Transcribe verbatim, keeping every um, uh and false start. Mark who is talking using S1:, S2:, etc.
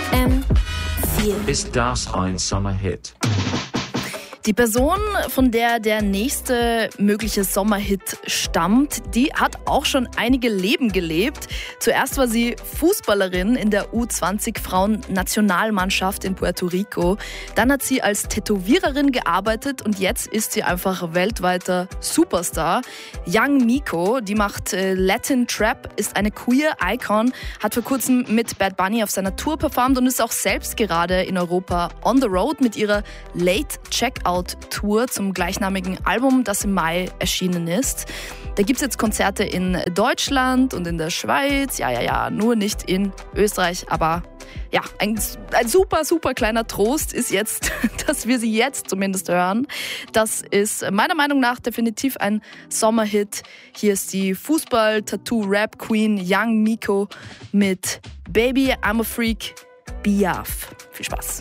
S1: M vier.
S2: Ist das ein Sommerhit?
S3: Die Person, von der der nächste mögliche Sommerhit stammt, die hat auch schon einige Leben gelebt. Zuerst war sie Fußballerin in der U zwanzig Frauen-Nationalmannschaft in Puerto Rico. Dann hat sie als Tätowiererin gearbeitet und jetzt ist sie einfach weltweiter Superstar. Young Miko, die macht äh, Latin Trap, ist eine queer Icon, hat vor kurzem mit Bad Bunny auf seiner Tour performt und ist auch selbst gerade in Europa on the road mit ihrer Late Checkout Tour zum gleichnamigen Album, das im Mai erschienen ist. Da gibt es jetzt Konzerte in Deutschland und in der Schweiz, ja, ja, ja, nur nicht in Österreich, aber ja, ein, ein super, super kleiner Trost ist jetzt, dass wir sie jetzt zumindest hören. Das ist meiner Meinung nach definitiv ein Sommerhit. Hier ist die Fußball-Tattoo-Rap-Queen Young Miko mit Baby, I'm a Freak, Biaf. Viel Spaß.